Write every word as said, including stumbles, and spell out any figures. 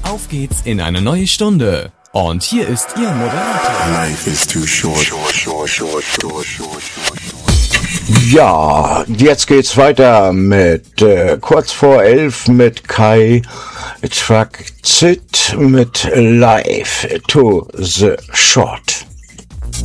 Auf geht's in eine neue Stunde. Und hier ist Ihr Moderator. Life is too short. Short, short, short, short, short, short. Ja, jetzt geht's weiter mit äh, kurz vor elf mit Kai Track Zit mit Life to the Short.